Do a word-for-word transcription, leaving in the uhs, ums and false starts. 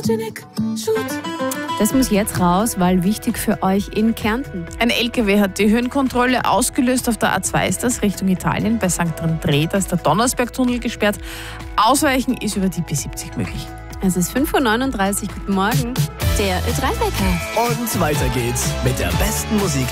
Photogenic Shoot. Das muss jetzt raus, weil wichtig für euch in Kärnten. Ein L K W hat die Höhenkontrolle ausgelöst. Auf der A zwei ist das Richtung Italien. Bei Sankt André, da ist der Donnersbergtunnel gesperrt. Ausweichen ist über die B siebzig möglich. Es ist fünf Uhr neununddreißig. Guten Morgen. Der Ö drei Wecker. Und weiter geht's mit der besten Musik